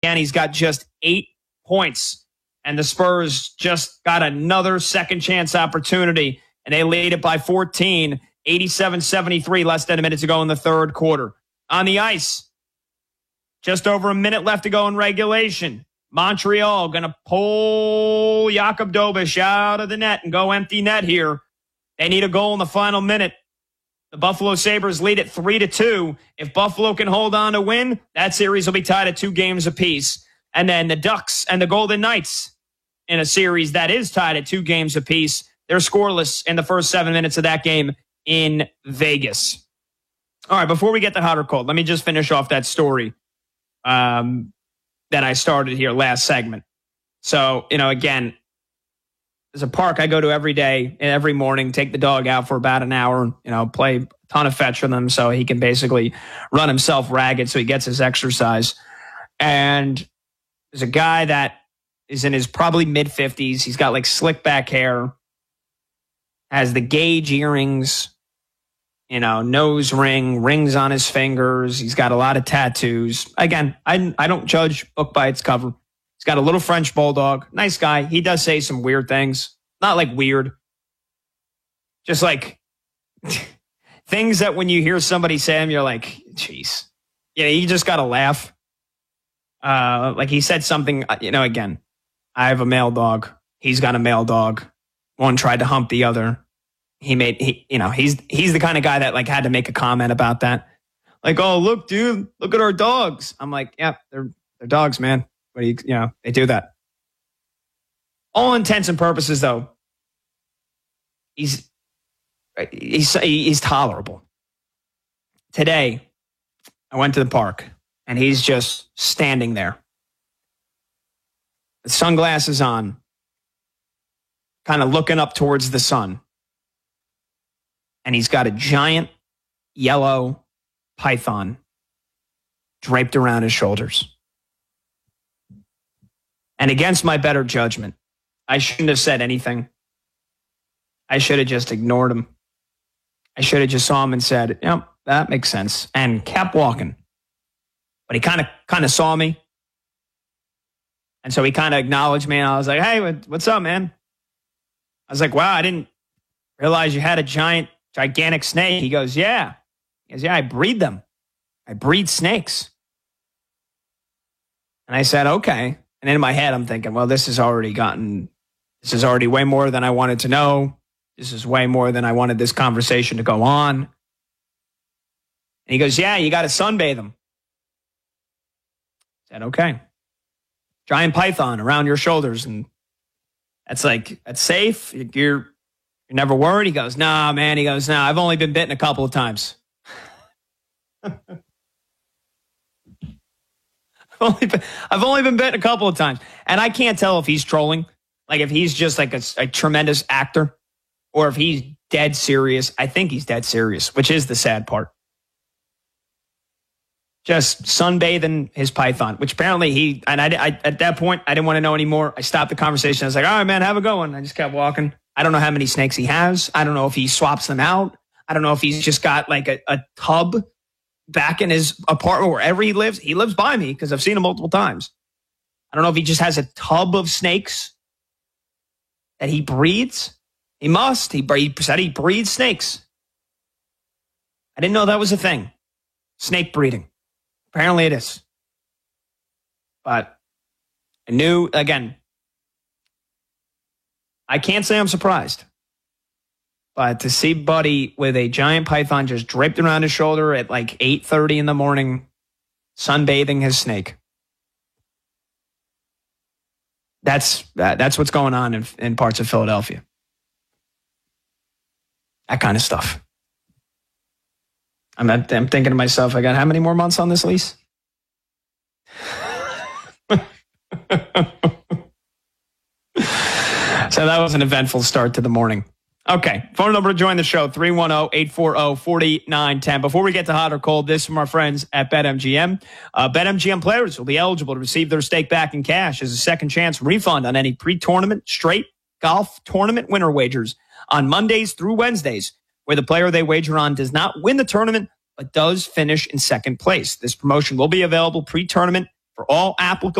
again. He's got just 8 points. And the Spurs just got another second chance opportunity. And they lead it by 14, 87-73, less than a minute to go in the third quarter. On the ice, just over a minute left to go in regulation. Montreal going to pull Jakub Dobeš out of the net and go empty net here. They need a goal in the final minute. The Buffalo Sabres lead it 3-2. If Buffalo can hold on to win, that series will be tied at 2 games apiece. And then the Ducks and the Golden Knights in a series that is tied at 2 games apiece. They're scoreless in the first 7 minutes of that game in Vegas. All right, before we get to hot or cold, let me just finish off that story that I started here last segment. So, again, there's a park I go to every day and every morning, take the dog out for about an hour, play a ton of fetch with him so he can basically run himself ragged so he gets his exercise. And there's a guy that is in his probably mid-50s. He's got like slick back hair, has the Gauge earrings, nose ring, rings on his fingers. He's got a lot of tattoos. Again, I don't judge book by its cover. He's got a little French bulldog. Nice guy. He does say some weird things. Not like weird. Just like things that when you hear somebody say them, you're like, jeez. You just got to laugh. Like he said something, again, I have a male dog. He's got a male dog. One tried to hump the other. He's the kind of guy that like had to make a comment about that. Like, oh, look, dude, look at our dogs. I'm like, yeah, they're dogs, man. But they do that. All intents and purposes, though, he's tolerable. Today, I went to the park, and he's just standing there, with sunglasses on, kind of looking up towards the sun. And he's got a giant yellow python draped around his shoulders. And against my better judgment, I shouldn't have said anything. I should have just ignored him. I should have just saw him and said, yep, that makes sense, and kept walking. But he kind of saw me. And so he kind of acknowledged me, and I was like, hey, what's up, man? I was like, wow, I didn't realize you had a gigantic snake. He goes, yeah. He goes, yeah, I breed them. I breed snakes. And I said, okay. And in my head, I'm thinking, well, this is already way more than I wanted to know. This is way more than I wanted this conversation to go on. And he goes, yeah, you got to sunbathe them. I said, okay. Giant python around your shoulders. And that's safe. You're never worried. He goes, nah, man. He goes, nah, I've only been bitten a couple of times. I've only been bitten a couple of times. And I can't tell if he's trolling, like if he's just like a tremendous actor, or if he's dead serious. I think he's dead serious, which is the sad part. Just sunbathing his python, which apparently I at that point, I didn't want to know anymore. I stopped the conversation. I was like, all right, man, have a good one. I just kept walking. I don't know how many snakes he has. I don't know if he swaps them out. I don't know if he's just got like a tub back in his apartment, wherever he lives. He lives by me because I've seen him multiple times. I don't know if he just has a tub of snakes that he breeds. He must. He said he breeds snakes. I didn't know that was a thing. Snake breeding. Apparently it is. But I knew, again, I can't say I'm surprised. But to see Buddy with a giant python just draped around his shoulder at like 8:30 in the morning, sunbathing his snake. That's what's going on in parts of Philadelphia. That kind of stuff. I'm thinking to myself, I got how many more months on this lease? So that was an eventful start to the morning. Okay, phone number to join the show, 310-840-4910. Before we get to hot or cold, this from our friends at BetMGM. BetMGM players will be eligible to receive their stake back in cash as a second chance refund on any pre-tournament straight golf tournament winner wagers on Mondays through Wednesdays, where the player they wager on does not win the tournament but does finish in second place. This promotion will be available pre-tournament for all applicable